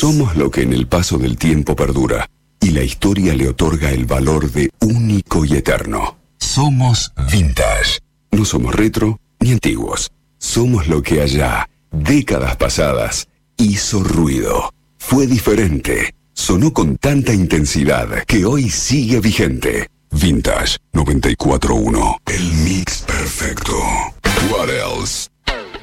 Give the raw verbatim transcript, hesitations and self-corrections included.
Somos lo que en el paso del tiempo perdura y la historia le otorga el valor de único y eterno. Somos vintage. No somos retro ni antiguos. Somos lo que allá, décadas pasadas, hizo ruido. Fue diferente. Sonó con tanta intensidad que hoy sigue vigente. Vintage noventa y cuatro punto uno. El mix perfecto. What else?